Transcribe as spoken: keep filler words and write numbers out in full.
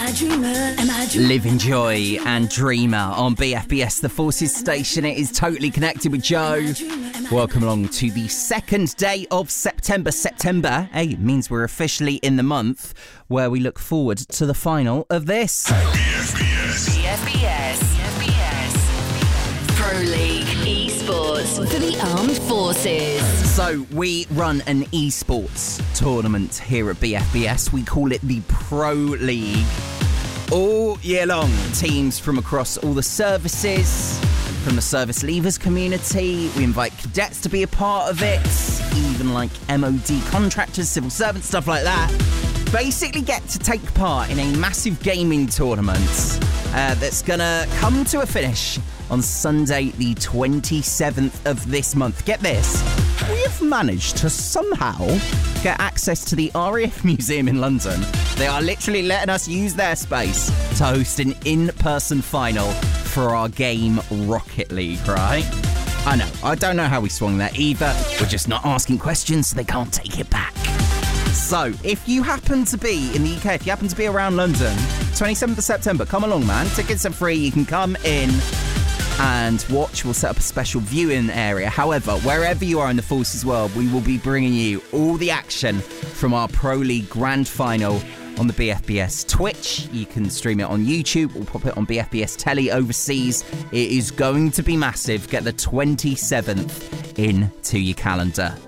I a dreamer? Am I a dreamer? Live in Joy and Dreamer on B F B S, the Forces station. It is Totally Connected with Joe. Welcome along to the second day of September. September, hey, means we're officially in the month where we look forward to the final of this. B F B S. B F B S. B F B S. Pro League Esports for the Armed Forces. So we run an esports tournament here at B F B S. We call it the Pro League. All year long, teams from across all the services, from the service leavers community. We invite cadets to be a part of it, even like M O D contractors, civil servants, stuff like that. Basically get to take part in a massive gaming tournament uh, that's going to come to a finish on Sunday the twenty-seventh of this month. Get this, we have managed to somehow get access to the R A F Museum in London. They are literally letting us use their space to host an in-person final for our game Rocket League, right? I know, I don't know how we swung that either. We're just not asking questions, so they can't take it back. So, if you happen to be in the U K, if you happen to be around London, twenty-seventh of September, come along, man. Tickets are free. You can come in and watch. We'll set up a special viewing area. However, wherever you are in the Forces world, we will be bringing you all the action from our Pro League Grand Final on the B F B S Twitch. You can stream it on YouTube. We'll pop it on B F B S Telly overseas. It is going to be massive. Get the twenty-seventh into your calendar.